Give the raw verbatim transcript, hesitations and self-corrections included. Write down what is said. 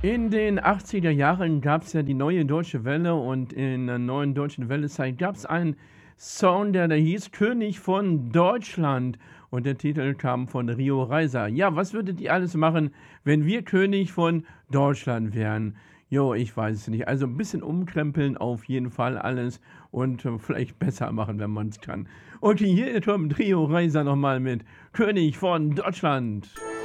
In den achtziger Jahren gab's ja die Neue Deutsche Welle und in der Neuen Deutschen Welle-Zeit gab's einen Song, der da hieß „König von Deutschland“ und der Titel kam von Rio Reiser. Ja, was würdet ihr alles machen, wenn wir König von Deutschland wären? Jo, ich weiß es nicht. Also 'n bisschen umkrempeln auf jeden Fall alles und, äh, vielleicht besser machen, wenn man's kann. Okay, hier kommt Rio Reiser noch mal mit „König von Deutschland“.